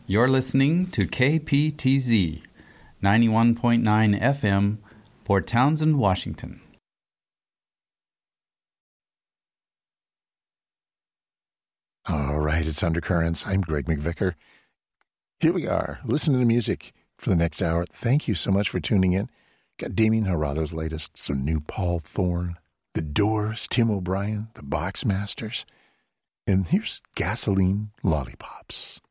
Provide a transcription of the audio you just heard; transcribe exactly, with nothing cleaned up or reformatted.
You're listening to K P T Z, ninety-one point nine F M, Port Townsend, Washington. All right, it's Undercurrents. I'm Greg McVicker. Here we are, listening to music for the next hour. Thank you so much for tuning in. Got Damien Jarado's latest, some new Paul Thorne, The Doors, Tim O'Brien, The Boxmasters, and here's Gasoline Lollipops.